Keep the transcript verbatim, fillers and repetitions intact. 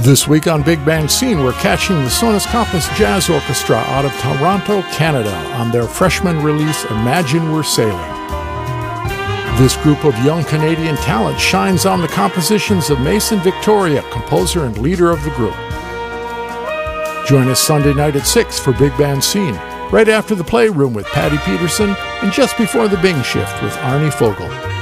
This week on Big Band Scene, we're catching the Sonus Compass Jazz Orchestra out of Toronto, Canada, on their freshman release, Imagine We're Sailing. This group of young Canadian talent shines on the compositions of Mason Victoria, composer and leader of the group. Join us Sunday night at six for Big Band Scene, right after the Playroom with Patty Peterson and just before the Bing Shift with Arnie Fogel.